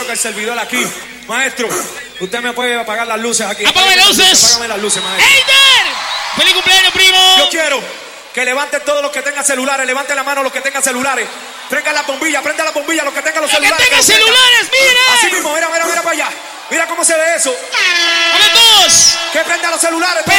creo que el servidor aquí. Maestro, usted me puede apagar las luces aquí. ¡Apágame las luces! Apágame las luces, maestro. ¡Eider! ¡Feliz cumpleaños, primo! Yo quiero que levanten todos los que tengan celulares. Levanten la mano los que tengan celulares. Prendan las bombillas, prendan las bombillas los que tengan los celulares. ¡Que tengan celulares, mira! Así mismo, mira para allá. Mira cómo se ve eso. ¡Vamos todos! Que prendan los celulares.